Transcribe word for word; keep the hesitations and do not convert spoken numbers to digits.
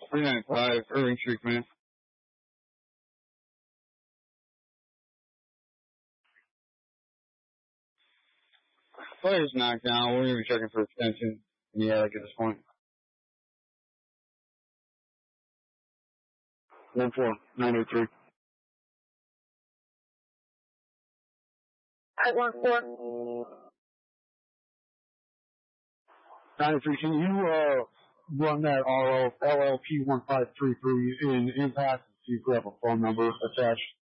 three ninety-five, Irving Street, man. Player's knocked down. We're going to be checking for extension. Yeah, like at this point. one four nine eight three. At one four. nine eight three, can you uh, run that R O L L P one five three three in impact and see if we have a phone number attached?